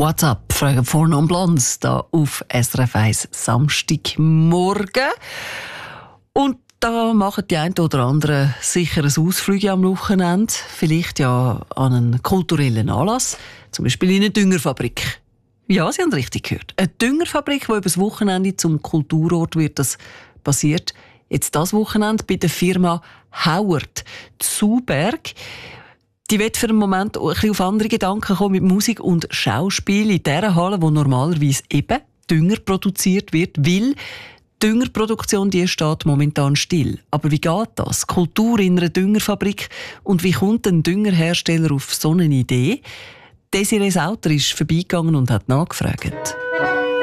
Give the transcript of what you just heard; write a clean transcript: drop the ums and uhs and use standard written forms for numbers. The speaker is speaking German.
WhatsApp fragen vor Non Blondes da auf SRF 1 Samstagmorgen. Und da machen die einen oder anderen sicher ein Ausflug am Wochenende. Vielleicht ja an einen kulturellen Anlass. Zum Beispiel in eine Düngerfabrik. Ja, Sie haben richtig gehört. Eine Düngerfabrik, die über das Wochenende zum Kulturort wird. Das passiert jetzt das Wochenende bei der Firma Howard Zuberg. Die wird für einen Moment ein bisschen auf andere Gedanken kommen mit Musik und Schauspiel in dieser Halle, wo normalerweise eben Dünger produziert wird, weil die Düngerproduktion die steht momentan still. Aber wie geht das? Kultur in einer Düngerfabrik und wie kommt ein Düngerhersteller auf so eine Idee? Desiree Sauter ist vorbeigegangen und hat nachgefragt.